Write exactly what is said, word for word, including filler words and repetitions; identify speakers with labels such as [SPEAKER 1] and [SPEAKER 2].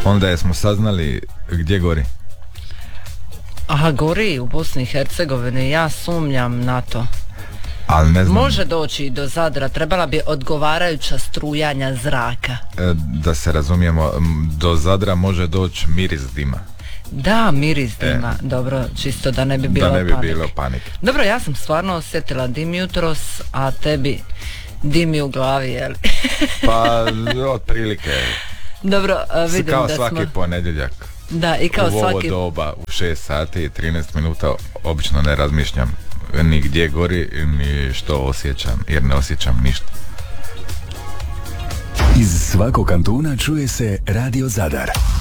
[SPEAKER 1] Onda je smo saznali gdje gori.
[SPEAKER 2] Aha, gori u Bosni i Hercegovini, ja sumnjam na to.
[SPEAKER 1] Ali ne znam.
[SPEAKER 2] Može doći i do Zadra, trebala bi odgovarajuća strujanja zraka.
[SPEAKER 1] E, da se razumijemo, do Zadra može doći miris dima.
[SPEAKER 2] Da, miris dima, e. Dobro, čisto da ne bi bilo
[SPEAKER 1] panike. Da ne bi
[SPEAKER 2] panike.
[SPEAKER 1] bilo panike.
[SPEAKER 2] Dobro, ja sam stvarno osjetila dim jutros, a tebi dim u glavi, jel?
[SPEAKER 1] Pa, otprilike.
[SPEAKER 2] Dobro, vidim
[SPEAKER 1] kao
[SPEAKER 2] da
[SPEAKER 1] svaki
[SPEAKER 2] smo...
[SPEAKER 1] ponedjeljak.
[SPEAKER 2] Da, i kao
[SPEAKER 1] u
[SPEAKER 2] svaki...
[SPEAKER 1] ovo doba, u šest sati i trinaest minuta, obično ne razmišljam ni gdje gori, ni što osjećam, jer ne osjećam ništa.
[SPEAKER 3] Iz svakog kantuna čuje se Radio Zadar.